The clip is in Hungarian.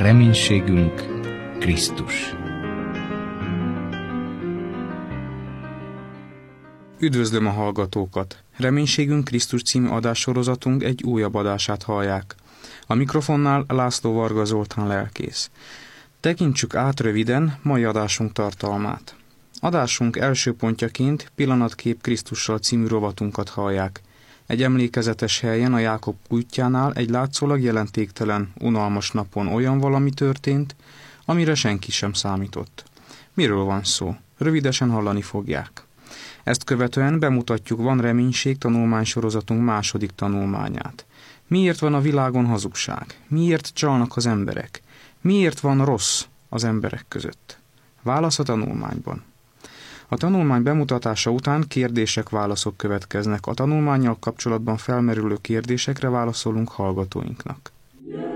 Reménységünk Krisztus. Üdvözlöm a hallgatókat! Reménységünk Krisztus című adássorozatunk egy újabb adását hallják. A mikrofonnál László Varga Zoltán lelkész. Tekintsük át röviden mai adásunk tartalmát. Adásunk első pontjaként Pillanatkép Krisztussal című rovatunkat hallják. Egy emlékezetes helyen a Jákob útjánál egy látszólag jelentéktelen, unalmas napon olyan valami történt, amire senki sem számított. Miről van szó? Rövidesen hallani fogják. Ezt követően bemutatjuk Van reménység tanulmánysorozatunk második tanulmányát. Miért van a világon hazugság? Miért csalnak az emberek? Miért van rossz az emberek között? Válasz a tanulmányban. A tanulmány bemutatása után kérdések-válaszok következnek. A tanulmánnyal kapcsolatban felmerülő kérdésekre válaszolunk hallgatóinknak.